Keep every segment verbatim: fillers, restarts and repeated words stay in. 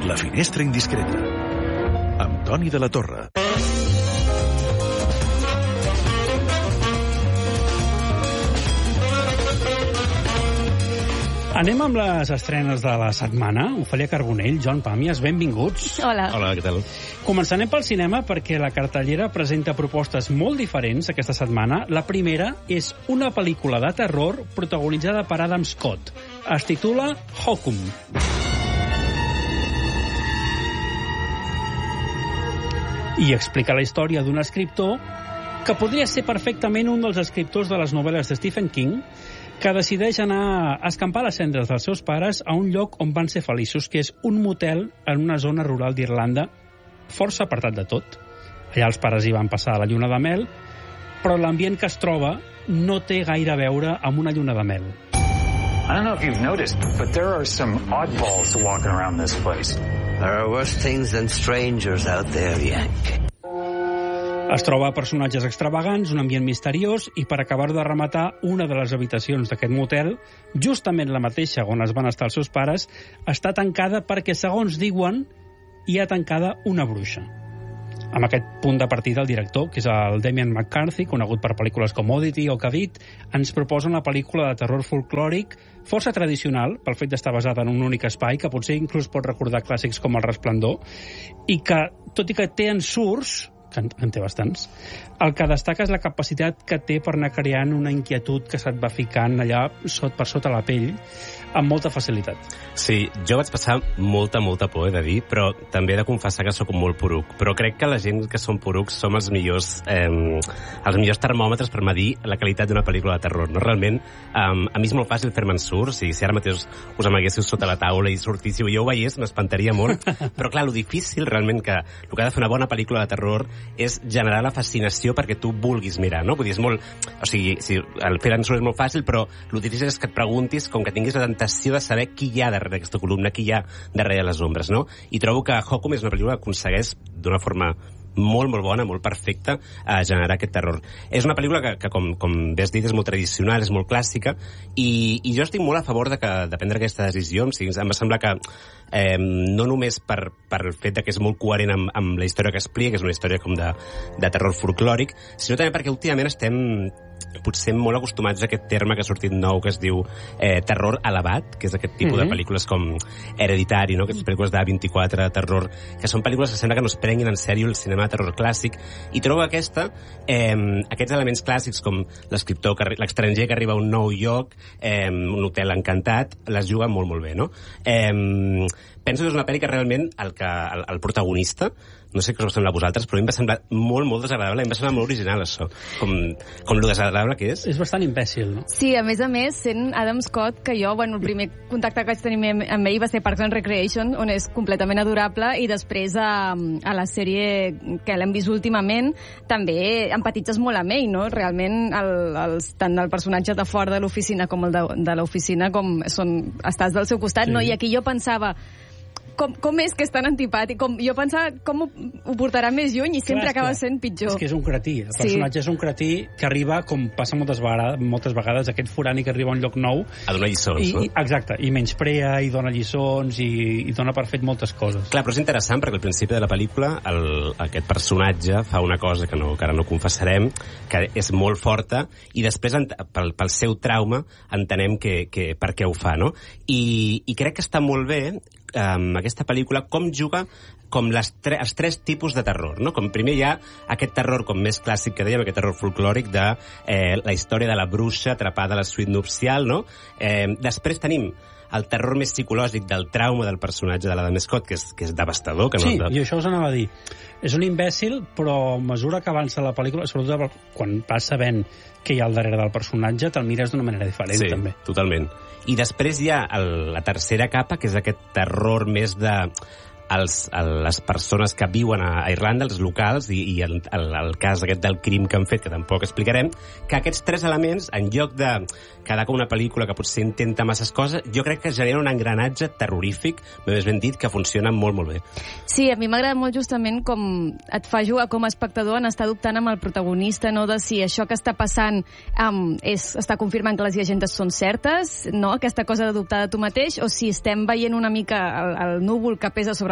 La finestra indiscreta. Amb Toni de la Torre. Anem amb les estrenes de la setmana. Ofèlia Carbonell, Joan Pàmies, benvinguts. Hola. Hola, què tal? Començarem pel cinema perquè la cartellera presenta propostes molt diferents aquesta setmana. La primera és una pel·lícula de terror protagonitzada per Adam Scott. Es titula Hokum. I explica la història d'un escriptor que podria ser perfectament un dels escriptors de les novel·les de Stephen King, que decideix anar a escampar les cendres dels seus pares a un lloc on van ser feliços, que és un motel en una zona rural d'Irlanda, força apartat de tot. Allà els pares hi van passar la lluna de mel, però l'ambient que es troba no té gaire a veure amb una lluna de mel. I don't know if you've noticed, but there are some oddballs walking around this place. There are worse things than strangers out there, Yank. Es troba personatges extravagants, un ambient misteriós, i per acabar de rematar, una de les habitacions d'aquest motel, justament la mateixa on es van estar els seus pares, està tancada perquè, segons diuen, hi ha tancada una bruixa. Amb aquest punt de partida, el director, que és el Damien McCarthy, conegut per pel·lícules com Oddity o Cavit, ens proposa una pel·lícula de terror folclòric força tradicional, pel fet d'estar basada en un únic espai, que potser inclús pot recordar clàssics com El Resplendor, i que, tot i que té ensurts, que en té bastants, el que destaca és la capacitat que té per anar creant una inquietud que se't va ficant allà sot per sota la pell amb molta facilitat. Sí, jo vaig passar molta, molta por, he de dir, però també he de confessar que sóc molt poruc. Però crec que la gent que som porucs som els millors, eh, els millors termòmetres per medir la qualitat d'una pel·lícula de terror. No? Realment, eh, a mi és molt fàcil fer-me'n surts, i si ara mateix us amaguéssiu sota la taula i sortíssiu i jo ho veiés, m'espantaria molt. Però clar, lo difícil realment que el que ha de fer una bona pel·lícula de terror és generar la fascinació perquè tu vulguis mirar, no? Vull dir, és molt... O sigui, si el fer ensurt és molt fàcil, però el difícil és que et preguntis, com que tinguis la tentació de saber qui hi ha darrere aquesta columna, qui hi ha darrere les ombres, no? I trobo que Hokum és una pel·lícula que aconsegueix d'una forma molt, molt bona, molt perfecta, a generar aquest terror. És una pel·lícula que, que com, com bé has dit, és molt tradicional, és molt clàssica, i, i jo estic molt a favor de, que, de prendre aquesta decisió. O sigui, em sembla que eh, no només per, per el fet de que és molt coherent amb, amb la història que explica, que és una història com de, de terror folclòric, sinó també perquè últimament estem potser molt acostumats a aquest terme que ha sortit nou, que es diu eh, terror elevat, que és aquest tipus mm-hmm. de pel·lícules com Hereditary, no? Aquestes pel·lícules d'A vint-i-quatre de terror, que són pel·lícules que sembla que no es prenguin en sèrio el cinema de terror clàssic, i trobo aquesta, eh, aquests elements clàssics com l'escriptor, l'estranger que arriba a un nou lloc, eh, un hotel encantat, les juga molt, molt bé, no? Eh, penso que és una pel·li que realment el, que, el, el protagonista, no sé què us sembla a vosaltres, però a mi em va semblar molt, molt desagradable, em va semblar molt original, això, com, com lo desagradable que és. És bastant imbècil, no? Sí, a més a més, sent Adam Scott, que jo, bueno, el primer contacte que vaig tenir amb ell va ser Parks and Recreation, on és completament adorable, i després a, a la sèrie que l'hem vist últimament, també empatitzes molt amb ell, no? Realment, el, els, tant el personatge de fora de l'oficina com el de, de l'oficina, com són, estàs del seu costat, sí. No? I aquí jo pensava... Com, com és que és tan antipàtic? Com, jo pensava com ho, ho portarà més lluny i sempre Clar, acaba sent pitjor. És que és un cretí. El sí. personatge és un cretí que arriba, com passa moltes vegades, moltes vegades aquest forani que arriba a un lloc nou... A donar lliçons, i, no? I, exacte, i menysprea, i dona lliçons, i, i dona per fet moltes coses. Clar, però és interessant perquè al principi de la pel·lícula el, aquest personatge fa una cosa que, no, que ara no confessarem, que és molt forta, i després, pel, pel seu trauma, entenem que, que, per què ho fa, no? I, i crec que està molt bé um, aquesta pel·lícula com juga com les tre els tres tipus de terror, no? Com primer hi ha aquest terror com més clàssic que dèiem, aquest terror folclòric de eh, la història de la bruixa atrapada a la suite nupcial, no? Eh, després tenim el terror més psicològic del trauma del personatge de l'Adam Scott, que és, que és devastador. Que sí, no... i això us anava a dir. És un imbècil, però a mesura que avança la pel·lícula, sobretot quan vas sabent què hi ha al darrere del personatge, te'l mires d'una manera diferent, sí, també. Sí, totalment. I després hi ha el, la tercera capa, que és aquest terror més de... Els, el, les persones que viuen a, a Irlanda, els locals, i, i el, el, el cas aquest del crim que han fet, que tampoc explicarem, que aquests tres elements, en lloc de quedar com una pel·lícula que potser intenta masses coses, jo crec que genera un engranatge terrorífic, més ben dit, que funciona molt, molt bé. Sí, a mi m'agrada molt justament com et fa jugar com a espectador en estar dubtant amb el protagonista, no? De si això que està passant um, és, està confirmant que les llegendes són certes, no? Aquesta cosa de dubtar de tu mateix, o si estem veient una mica el, el núvol que pesa sobre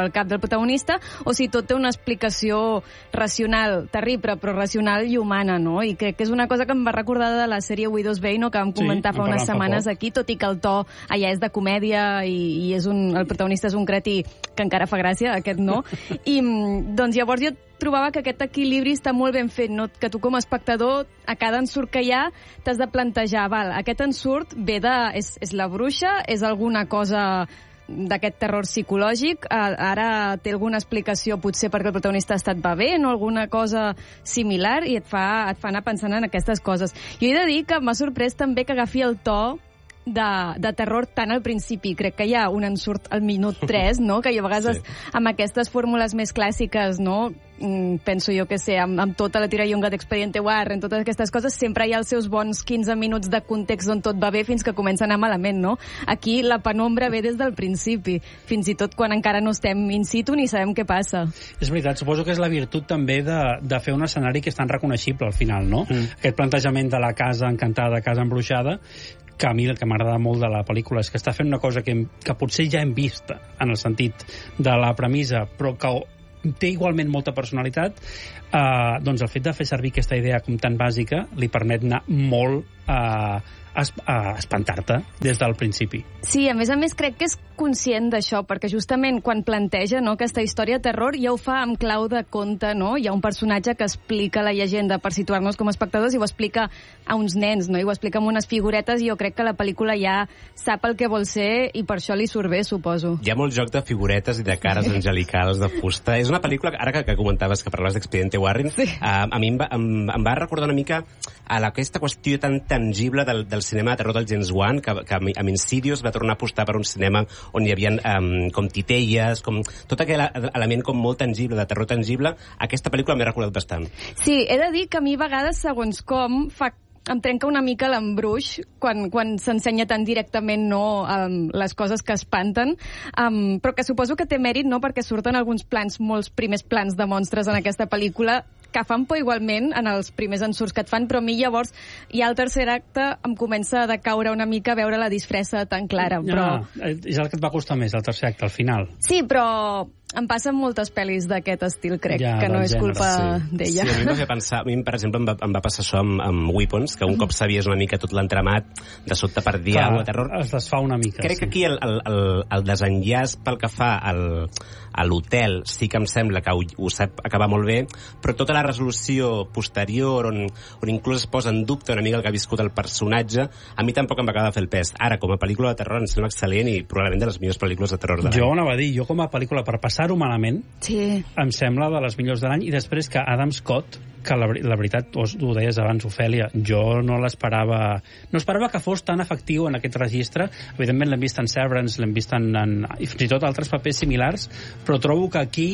sobre el cap del protagonista, o si tot té una explicació racional, terrible, però racional i humana, no? I crec que és una cosa que em va recordar de la sèrie Widow's Bane, no? Que vam comentar sí, fa unes setmanes aquí, tot i que el to allà és de comèdia i, i és un, el protagonista és un cretí que encara fa gràcia, aquest no. I doncs llavors jo trobava que aquest equilibri està molt ben fet, no? Que tu com a espectador, a cada ensurt que hi ha, t'has de plantejar, val, aquest ensurt ve de... És, és la bruixa, és alguna cosa d'aquest terror psicològic, ara té alguna explicació potser perquè el protagonista ha estat bevent o alguna cosa similar i et fa, et fa anar pensant en aquestes coses. Jo he de dir que m'ha sorprès també que agafi el to de, de terror tant al principi. Crec que hi ha un ensurt al minut tres, no? Que a vegades sí. Amb aquestes fórmules més clàssiques, no? Penso jo que sé, amb, amb tota la tira llonga d'Expediente Warren, totes aquestes coses, sempre hi ha els seus bons quinze minuts de context on tot va bé fins que comença a anar malament, no? Aquí la penombra ve des del principi, fins i tot quan encara no estem in situ ni sabem què passa. És veritat, suposo que és la virtut també de, de fer un escenari que és tan reconeixible al final, no? Mm. Aquest plantejament de la casa encantada, casa embruixada, que a mi el que m'agrada molt de la pel·lícula és que està fent una cosa que, que potser ja hem vist en el sentit de la premissa, però que té igualment molta personalitat, eh, doncs el fet de fer servir aquesta idea com tan bàsica li permet anar molt a, a, a espantar-te des del principi. Sí, a més a més crec que és conscient d'això, perquè justament quan planteja, no, aquesta història de terror ja ho fa amb clau de conte, no? Hi ha un personatge que explica la llegenda per situar-nos com a espectadors i ho explica a uns nens, no? I ho explica amb unes figuretes i jo crec que la pel·lícula ja sap el que vol ser i per això li surt bé, suposo. Hi ha molt joc de figuretes i de cares sí. angelicals de fusta. És una pel·lícula, ara que, que comentaves que parlaves d'Expediente Warren, sí. uh, a mi em va, em, em va recordar una mica a la, aquesta qüestió tan tangible del, del cinema de terror del James Wan, que, que amb Insidious va tornar a apostar per un cinema on hi havia um, com titelles, com tot aquell element com molt tangible, de terror tangible. Aquesta pel·lícula m'he recordat bastant. Sí, he de dir que a mi a vegades, segons com, fa em trenca una mica l'embruix quan, quan s'ensenya tan directament no, um, les coses que espanten, um, però que suposo que té mèrit no, perquè surten alguns plans, molts primers plans de monstres en aquesta pel·lícula que fan por igualment en els primers ensurts que et fan, però a mi llavors ja al tercer acte em comença a decaure una mica veure la disfressa tan clara. Però... Ja, és el que et va costar més, el tercer acte, al final. Sí, però em passen moltes pel·lis d'aquest estil, crec, ja, que no és culpa sí. d'ella. Sí, a mi em va fer pensar, a mi, per exemple, em va, em va passar això amb, amb Weapons, que un cop sabies una mica tot l'entramat, de sobte per dir Clar, alguna de terror... es desfà una mica. Crec sí. que aquí el, el, el, el desenllaç pel que fa al, a l'hotel sí que em sembla que ho, ho sap acabar molt bé, però tota la resolució posterior, on, on inclús es posa en dubte una mica el que ha viscut el personatge, a mi tampoc em va acabar de fer el pes. Ara, com a pel·lícula de terror, em sembla excel·lent i probablement de les millors pel·lícules de terror de l'any. Jo anava a dir, jo com a pel·lícula per passar-ho malament, sí. em sembla de les millors de l'any, i després que Adam Scott, que la, la veritat, ho, ho deies abans, Ofèlia, jo no l'esperava... No esperava que fos tan efectiu en aquest registre. Evidentment l'hem vist en Severance, l'hem vist en, en... i fins i tot altres papers similars, però trobo que aquí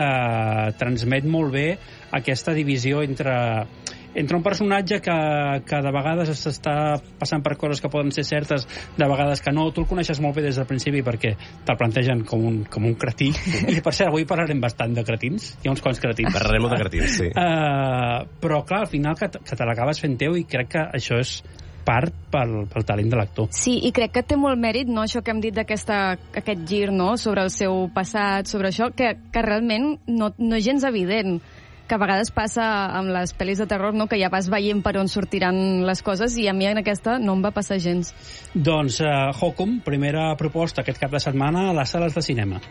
eh, transmet molt bé aquesta divisió entre... entre un personatge que, que de vegades s'està passant per coses que poden ser certes, de vegades que no. Tu el coneixes molt bé des del principi perquè te'l plantegen com un, com un cretí. I per cert, avui parlarem bastant de cretins. Hi ha uns quants cretins. Parlarem molt de cretins, sí. Uh, però clar, al final que, que te l'acabes fent teu, i crec que això és part pel, pel talent de l'actor. Sí, i crec que té molt mèrit, no?, això que hem dit d'aquest gir, no?, sobre el seu passat, sobre això, que, que realment no, no és gens evident, que a vegades passa amb les pel·lis de terror, no?, que ja vas veient per on sortiran les coses, i a mi en aquesta no em va passar gens. Doncs uh, Hocum, primera proposta aquest cap de setmana a les sales de cinema.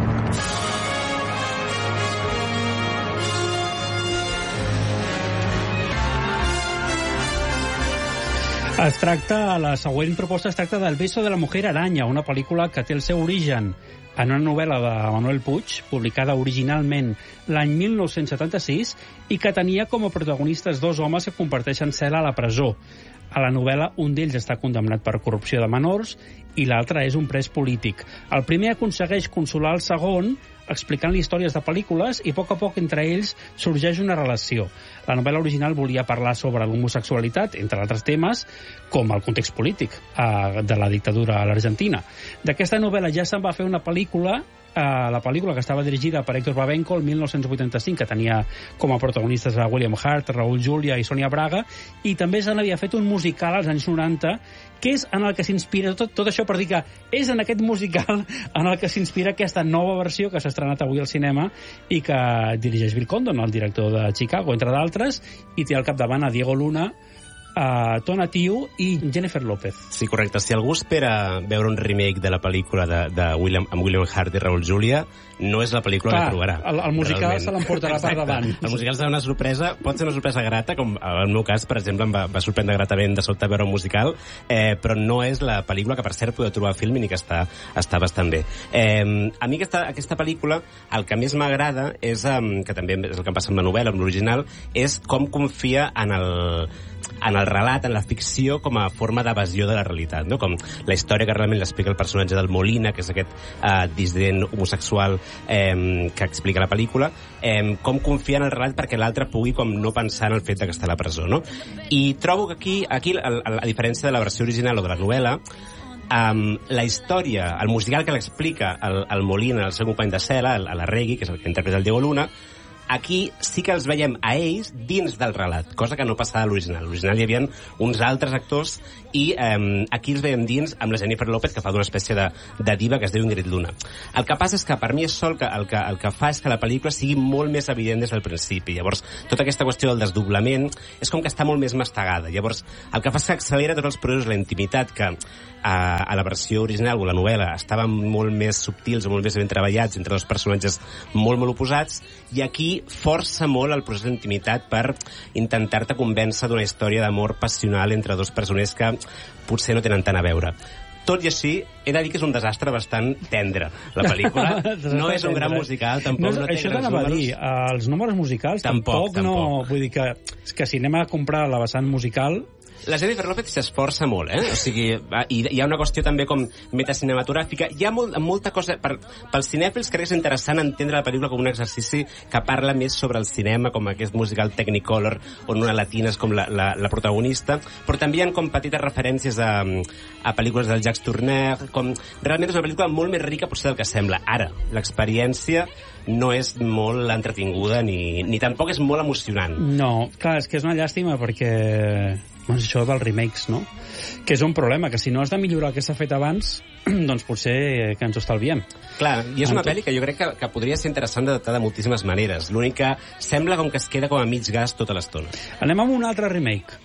Es tracta, la següent proposta es tracta del Beso de la Mujer Araña, una pel·lícula que té el seu origen en una novel·la de Manuel Puig, publicada originalment l'any mil nou-cents setanta-sis, i que tenia com a protagonistes dos homes que comparteixen cel·la a la presó. A la novel·la, un d'ells està condemnat per corrupció de menors i l'altre és un pres polític. El primer aconsegueix consolar el segon explicant-li històries de pel·lícules i a poc a poc entre ells sorgeix una relació. La novel·la original volia parlar sobre l'homosexualitat, entre altres temes, com el context polític eh, de la dictadura a l'Argentina. D'aquesta novel·la ja se'n va fer una pel·lícula Uh, la pel·lícula, que estava dirigida per Héctor Babenco el mil nou-cents vuitanta-cinc, que tenia com a protagonistes a William Hurt, Raúl Julia i Sònia Braga, i també se n'havia fet un musical als anys noranta, que és en el que s'inspira, tot, tot això per dir que és en aquest musical en el que s'inspira aquesta nova versió que s'ha estrenat avui al cinema i que dirigeix Bill Condon, el director de Chicago, entre d'altres, i té al capdavant a Diego Luna, a Tona Tiu i Jennifer López. Sí, correcte. Si algú espera veure un remake de la pel·lícula de, de William, amb William Hurt i Raúl Julia, no és la pel·lícula Clar, que trobarà. El, el musical realment se l'emportarà per davant. El musical serà una sorpresa, pot ser una sorpresa grata, com en el meu cas, per exemple, em va, va sorprendre gratament de sobte veure un musical, eh, però no és la pel·lícula que, per cert, podeu trobar a Filmin i que està, està bastant bé. Eh, a mi aquesta, aquesta pel·lícula, el que més m'agrada és, um, que també és el que em passa amb la novel·la, amb l'original, és com confia en el en el relat, en la ficció, com a forma d'evasió de la realitat, no? Com la història que realment l'explica el personatge del Molina, que és aquest eh, dissident homosexual eh, que explica la pel·lícula, eh, com confia en el relat perquè l'altre pugui com no pensar en el fet de que està a la presó, no? I trobo que aquí, aquí a, a diferència de la versió original o de la novel·la, Um, la història, el musical que l'explica el, el Molina, el seu company de cel·la, el, el Arregui, que és el que interpreta el Diego Luna, aquí sí que els veiem a ells dins del relat, cosa que no passava a l'original. A l'original hi havia uns altres actors i eh, aquí els veiem dins amb la Jennifer López, que fa d'una espècie de, de diva que es diu Ingrid Luna. El que passa és que per mi és sol que el, que el que fa és que la pel·lícula sigui molt més evident des del principi. Llavors, tota aquesta qüestió del desdoblament és com que està molt més mastegada. Llavors, el que fa és que accelera tots els processos, la intimitat que a, a la versió original o la novel·la estaven molt més subtils o molt més ben treballats entre dos personatges molt, molt oposats, i aquí força molt el procés d'intimitat per intentar-te convèncer d'una història d'amor passional entre dos persones que potser no tenen tant a veure. Tot i així, he de dir que és un desastre bastant tendre, la pel·lícula. No és un gran musical, tampoc no, no té això grans números. números. Dir, els números musicals tampoc, tampoc, no... tampoc. Vull dir que, que si anem a comprar la vessant musical... La Jennifer López s'esforça molt, eh? O sigui, i hi ha una qüestió també com metacinematogràfica. Hi ha molt, molta cosa... Per, pels cinèfils crec que és interessant entendre la pel·lícula com un exercici que parla més sobre el cinema, com aquest musical Technicolor, on una latina és com la, la, la protagonista, però també hi ha com petites referències a, a pel·lícules del Jacques Tourneur, com... Realment és una pel·lícula molt més rica potser del que sembla. Ara, l'experiència no és molt entretinguda ni, ni tampoc és molt emocionant. No, clar, és que és una llàstima perquè... Doncs això dels remakes, no? Que és un problema, que si no has de millorar el que s'ha fet abans, doncs potser que ens ho estalviem. Clar, i és una pel·li que jo crec que, que podria ser interessant d'adaptar de moltíssimes maneres. L'únic que sembla com que es queda com a mig gas tota l'estona. Anem amb un altre remake.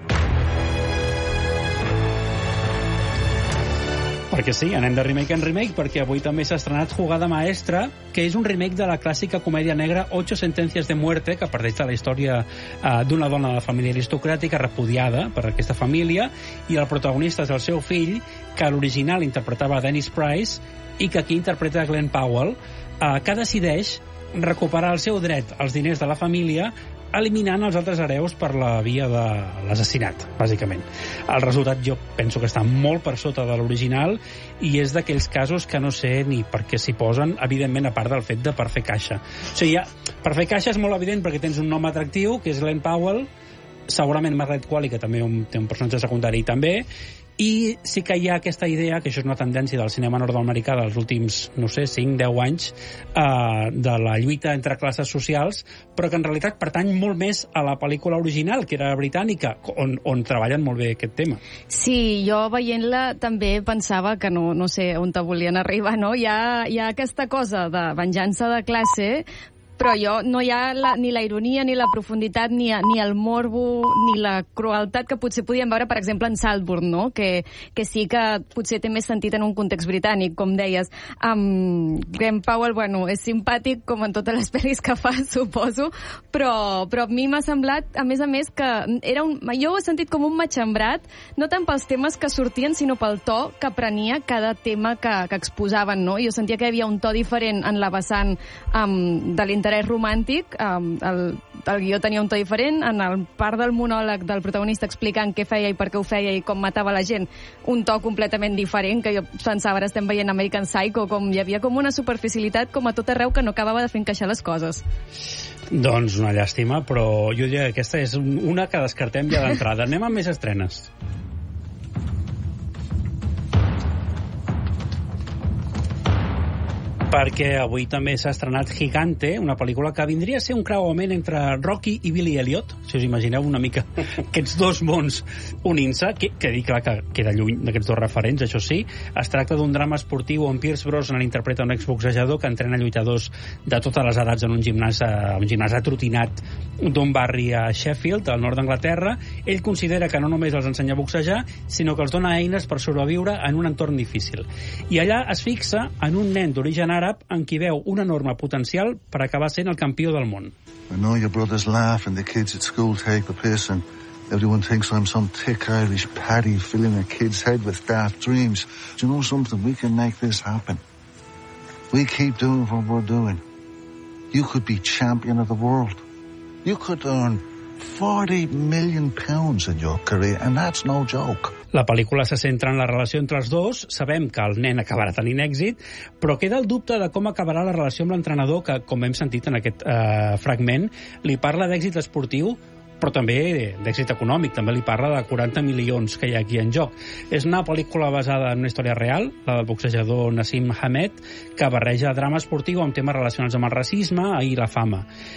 Perquè sí, anem de remake en remake, perquè avui també s'ha estrenat Jugada Maestra, que és un remake de la clàssica comèdia negra Ocho Sentencias de Muerte, que parteix de la història uh, d'una dona de família aristocràtica repudiada per aquesta família, i el protagonista és el seu fill, que a l'original interpretava Dennis Price, i que aquí interpreta Glenn Powell, uh, que decideix recuperar el seu dret als diners de la família eliminant els altres hereus per la via de l'assassinat, bàsicament. El resultat jo penso que està molt per sota de l'original i és d'aquells casos que no sé ni per què s'hi posen, evidentment, a part del fet de per fer caixa. O sigui, ja, per fer caixa és molt evident perquè tens un nom atractiu, que és Glenn Powell, segurament Margaret Qualley, que també un, té un personatge secundari també, i sí que hi ha aquesta idea, que això és una tendència del cinema nord-americà dels últims, no sé, cinc deu anys, eh, de la lluita entre classes socials, però que en realitat pertany molt més a la pel·lícula original, que era britànica, on, on treballen molt bé aquest tema. Sí, jo veient-la també pensava que no, no sé on te volien arribar, no? Hi ha, hi ha aquesta cosa de venjança de classe, però jo no hi ha la, ni la ironia, ni la profunditat, ni, ni el morbo, ni la crueltat que potser podíem veure, per exemple, en Saltburn, no? Que, que sí que potser té més sentit en un context britànic, com deies. Um, Glenn Powell, bueno, és simpàtic, com en totes les pel·lis que fa, suposo, però, però a mi m'ha semblat, a més a més, que era un, jo ho he sentit com un matxembrat, no tant pels temes que sortien, sinó pel to que prenia cada tema que, que exposaven, no? Jo sentia que hi havia un to diferent en la vessant um, de l'interès romàntic, um, el, el guió tenia un to diferent, en el part del monòleg del protagonista explicant què feia i per què ho feia i com matava la gent, un to completament diferent, que jo pensava, ara estem veient American Psycho, com hi havia com una superficialitat com a tot arreu que no acabava de fer encaixar les coses. Doncs una llàstima, però jo diria que aquesta és una que descartem ja d'entrada. Anem amb més estrenes. perquè avui també s'ha estrenat Gigante, una pel·lícula que vindria a ser un creuament entre Rocky i Billy Elliot, si us imagineu una mica aquests dos mons unint-se, que, que dic clar que queda lluny d'aquests dos referents, això sí. Es tracta d'un drama esportiu on Pierce Brosnan interpreta un exboxejador que entrena lluitadors de totes les edats en un gimnàs, un gimnàs atrotinat d'un barri a Sheffield, al nord d'Anglaterra. Ell considera que no només els ensenya a boxejar, sinó que els dona eines per sobreviure en un entorn difícil. I allà es fixa en un nen d'origen àrab en qui veu un enorme potencial per acabar sent el campió del món. I know your brothers laugh and the kids at school take the piss and everyone thinks I'm some thick Irish paddy filling a kid's head with daft dreams. Do you know something? We can make this happen. We keep doing what we're doing. You could be champion of the world. You could earn forty million pounds in your career, and that's no joke. La pel·lícula se centra en la relació entre els dos. Sabem que el nen acabarà tenint èxit, però queda el dubte de com acabarà la relació amb l'entrenador que, com hem sentit en aquest eh, fragment, li parla d'èxit esportiu, però també d'èxit econòmic. També li parla de quaranta milions que hi ha aquí en joc. És una pel·lícula basada en una història real, la del boxejador Nassim Hamed, que barreja drama esportiu amb temes relacionats amb el racisme i la fama.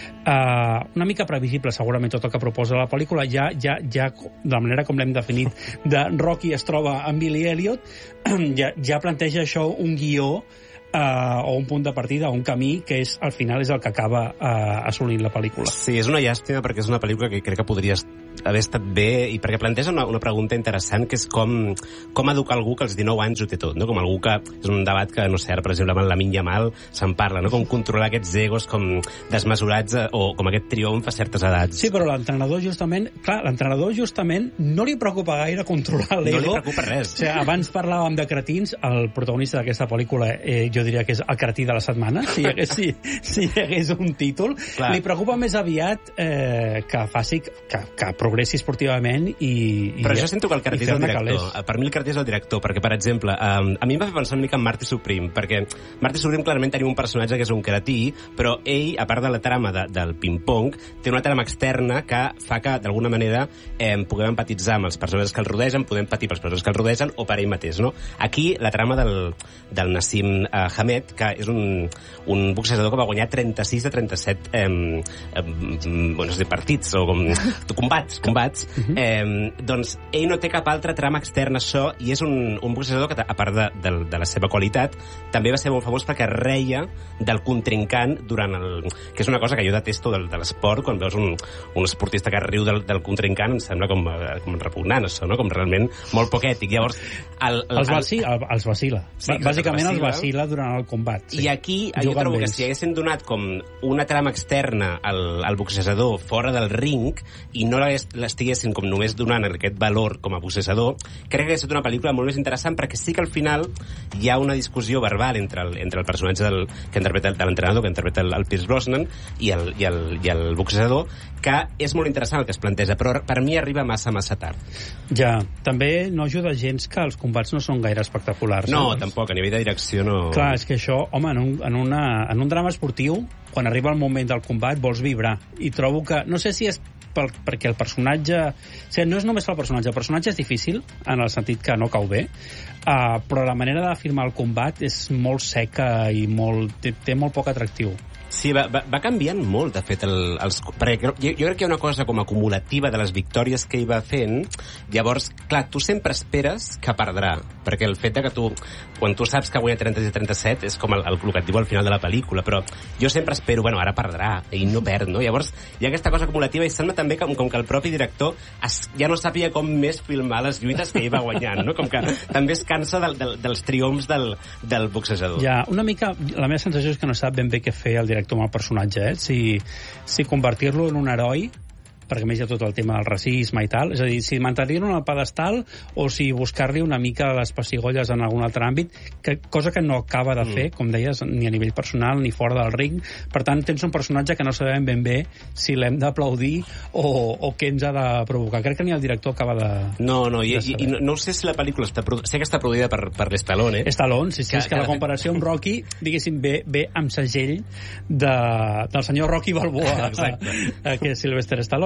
Uh, una mica previsible, segurament, tot el que proposa la pel·lícula. Ja, ja, ja de la manera com l'hem definit, de Rocky es troba amb Billy Elliot, ja, ja planteja això un guió Uh, o un punt de partida, o un camí que és, al final és el que acaba uh, assolint la pel·lícula. Sí, és una llàstima perquè és una pel·lícula que crec que podria haver estat bé i perquè planteja una, una pregunta interessant que és com, com educar algú que als dinou anys ho té tot, no? Com algú que és un debat que, no sé, ara, per exemple, amb el Lamine Yamal se'n parla, no? Com controlar aquests egos com desmesurats o com aquest triomf a certes edats. Sí, però l'entrenador justament, clar, l'entrenador justament no li preocupa gaire controlar l'ego. No li preocupa res. O sigui, abans parlàvem de cretins, el protagonista d'aquesta pel·lícula, eh, jo diria que és el cretí de la setmana, si hi hagués, si, si hi hagués un títol. Clar. Li preocupa més aviat eh, que faci que, que progressi esportivament i, i però jo sento que el cretí és el director. Calés. Per mi el cretí és el director, perquè, per exemple, um, a mi em va fer pensar una mica en Marty Supreme, perquè Marty Supreme clarament tenia un personatge que és un cretí, però ell, a part de la trama de, del ping-pong, té una trama externa que fa que, d'alguna manera, eh, puguem empatitzar amb els personatges que el rodegen, podem patir pels personatges que el rodegen o per ell mateix, no? Aquí, la trama del, del Nassim uh, Hamed, que és un, un boxejador que va guanyar trenta-sis de trenta-set eh, eh, bueno, no sé, partits o com, combats, combats uh-huh. eh, doncs ell no té cap altra trama externa a això i és un, un boxejador que, a part de, de, de la seva qualitat, també va ser molt famós perquè reia del contrincant durant el... que és una cosa que jo detesto del, de l'esport, quan veus un, un esportista que riu del, del contrincant, em sembla com, com repugnant això, no? Com realment molt poc ètic. Llavors, el, el, els, vaci, el, els vacila. Sí, bàsicament els vacila durant el combat. Sí. I aquí jo trobo que si haguessin donat com una trama externa al, al boxejador fora del ring i no l'estiguessin com només donant aquest valor com a boxejador, crec que hauria estat una pel·lícula molt més interessant perquè sí que al final hi ha una discussió verbal entre el, entre el personatge del, que interpreta el, de l'entrenador, que interpreta el, el Pierce Brosnan i el, i, el, i el boxejador, que és molt interessant el que es planteja, però per mi arriba massa, massa tard. Ja, també no ajuda gens que els combats no són gaire espectaculars. No, eh? tampoc, a nivell de direcció no... Clar, és que això, home, en un, en, una, en un drama esportiu, quan arriba el moment del combat, vols vibrar. I trobo que, no sé si és per, perquè el personatge... O sigui, no és només pel personatge, el personatge és difícil, en el sentit que no cau bé, uh, però la manera de filmar el combat és molt seca i molt, té, té molt poc atractiu. Sí, va, va, va canviant molt, de fet, el, els, perquè jo, jo crec que hi ha una cosa com acumulativa de les victòries que ell va fent, llavors, clar, tu sempre esperes que perdrà, perquè el fet de que tu, quan tu saps que guanya trenta-sis a trenta-set, és com el, el, el que et diu al final de la pel·lícula, però jo sempre espero, bueno, ara perdrà, ell no perd, no? Llavors, hi ha aquesta cosa acumulativa i sembla també com, com que el propi director es, ja no sàpiga com més filmar les lluites que ell va guanyant, no? Com que també es cansa del, del, dels triomfs del, del boxejador. Ja, una mica, la meva sensació és que no sap ben bé què fer el director amb el personatge, eh? Si, si convertir-lo en un heroi, perquè a més hi ha tot el tema del racisme i tal, és a dir, si mantenir-lo en el pedestal o si buscar-li una mica les pessigolles en algun altre àmbit, que, cosa que no acaba de fer, mm. com deies, ni a nivell personal ni fora del ring. Per tant, tens un personatge que no sabem ben bé si l'hem d'aplaudir o, o què ens ha de provocar. Crec que ni el director acaba de... No, no, i, i, i no, no sé si la pel·lícula està, sé que està produïda per, per l'Stallone, eh? Stallone, sí, sí, que, és que, que la comparació amb Rocky, diguéssim, ve, ve amb segell de, del senyor Rocky Balboa, que és Sylvester Stallone.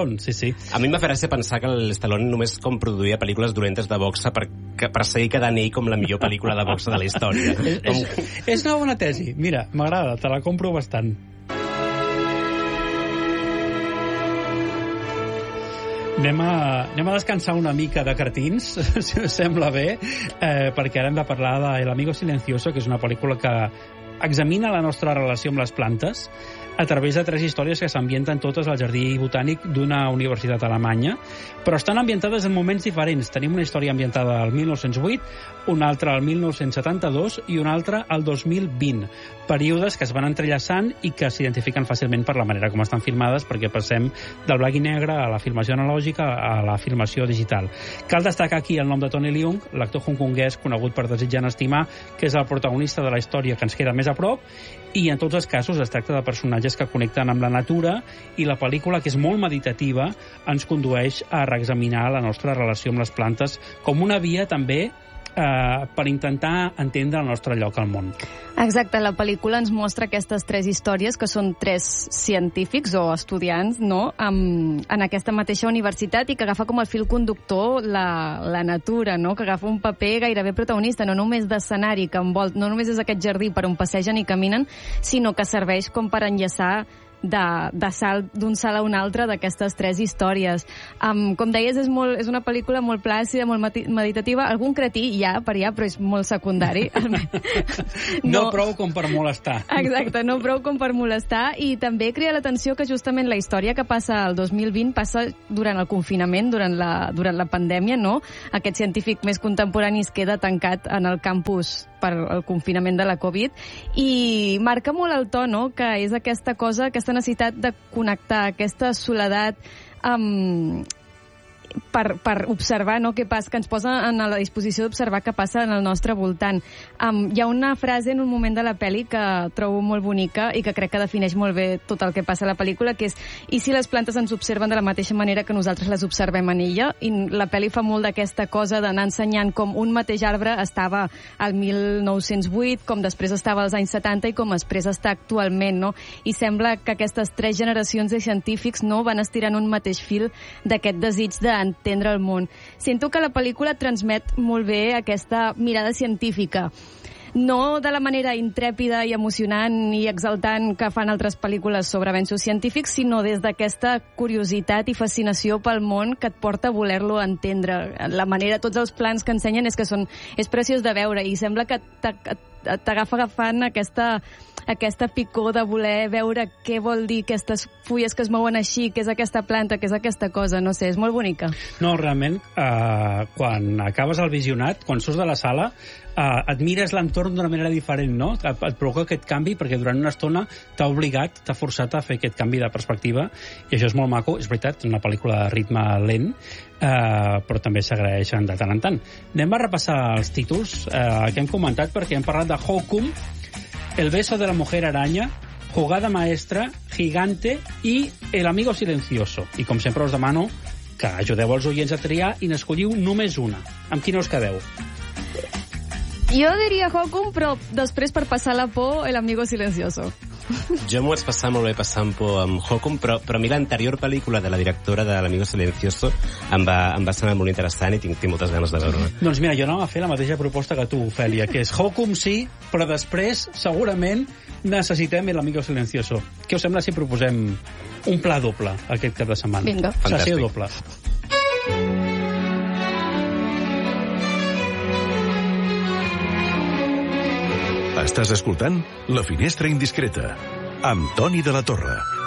Stallone, sí, sí. A mi m'ha fet gràcia pensar que l'Stallone només com produïa pel·lícules dolentes de boxa per, per seguir quedant ell com la millor pel·lícula de boxa de la història. és, és, és una bona tesi. Mira, m'agrada, te la compro bastant. Anem a, anem a descansar una mica de cretins, si us sembla bé, eh, perquè ara hem de parlar de El amigo silencioso, que és una pel·lícula que examina la nostra relació amb les plantes a través de tres històries que s'ambienten totes al jardí botànic d'una universitat alemanya, però estan ambientades en moments diferents. Tenim una història ambientada al mil nou-cents vuit, una altra al mil nou-cents setanta-dos i una altra al dos mil vint. Períodes que es van entrellaçant i que s'identifiquen fàcilment per la manera com estan filmades, perquè passem del blanc i negre a la filmació analògica a la filmació digital. Cal destacar aquí el nom de Tony Leung, l'actor hongkonguès conegut per Desitjant estimar, que és el protagonista de la història que ens queda més a prop, i en tots els casos es tracta de personatges que connecten amb la natura, i la pel·lícula, que és molt meditativa, ens condueix a reexaminar la nostra relació amb les plantes com una via també eh, per intentar entendre el nostre lloc al món. Exacte, la pel·lícula ens mostra aquestes tres històries, que són tres científics o estudiants, no?, en, en aquesta mateixa universitat, i que agafa com el fil conductor la, la natura, no?, que agafa un paper gairebé protagonista, no només d'escenari que envolta, no només és aquest jardí per on passegen i caminen, sinó que serveix com per enllaçar de, de salt d'un salt a un altre d'aquestes tres històries. Um, com deies, és, molt, és una pel·lícula molt plàcida, molt meditativa. Algun cretí hi ha per allà, però és molt secundari. no, no prou com per molestar. Exacte, no prou com per molestar, i també crea l'atenció que justament la història que passa al dos mil vint passa durant el confinament, durant la, durant la pandèmia, no? Aquest científic més contemporani es queda tancat en el campus per el confinament de la Covid, i marca molt el to, no?, que és aquesta cosa, aquesta necessitat de connectar, aquesta soledat amb... Per, per observar, no?, què passa, que ens posa en la disposició d'observar què passa en el nostre voltant. Um, hi ha una frase en un moment de la pel·li que trobo molt bonica i que crec que defineix molt bé tot el que passa a la pel·lícula, que és: i si les plantes ens observen de la mateixa manera que nosaltres les observem en ella? I la pel·li fa molt d'aquesta cosa d'anar ensenyant com un mateix arbre estava al mil nou-cents vuit, com després estava als anys setanta i com després està actualment, no? I sembla que aquestes tres generacions de científics, no?, van estirant un mateix fil d'aquest desig de entendre el món. Sento que la pel·lícula transmet molt bé aquesta mirada científica, no de la manera intrèpida i emocionant i exaltant que fan altres pel·lícules sobre avenços científics, sinó des d'aquesta curiositat i fascinació pel món que et porta a voler-lo entendre. La manera, tots els plans que ensenyen és que són, és preciós de veure, i sembla que t'agafa agafant aquesta, aquesta picor de voler veure què vol dir aquestes fulles que es mouen així, què és aquesta planta, què és aquesta cosa, no sé, és molt bonica. No, realment, eh, quan acabes el visionat, quan surts de la sala, eh, et mires l'entorn d'una manera diferent, no? Et, et provoca aquest canvi, perquè durant una estona t'ha obligat, t'ha forçat a fer aquest canvi de perspectiva, i això és molt maco. És veritat, és una pel·lícula de ritme lent, Uh, però també s'agraeixen de tant en tant. Anem a repassar els títols uh, que hem comentat, perquè hem parlat de Hokum, El beso de la mujer araña, Jugada maestra, Gigante i El amigo silencioso. I com sempre us demano que ajudeu els oients a triar i n'escolliu només una. Amb quina us quedeu? Jo diria Hokum, però després, per passar la por, El amigo silencioso. Jo m'ho vaig passar molt bé passant por amb Hokum, però, però a mi l'anterior pel·lícula de la directora de L'Amigo Silencioso em va, em va semblar molt interessant i tinc, tinc moltes ganes de veure-la. Doncs mira, jo anava a fer la mateixa proposta que tu, Ofèlia, que és Hokum sí, però després segurament necessitem L'Amigo Silencioso. Què us sembla si proposem un pla doble aquest cap de setmana? Vinga. Sessió doble. Estàs escoltant La Finestra Indiscreta, amb Toni de la Torre.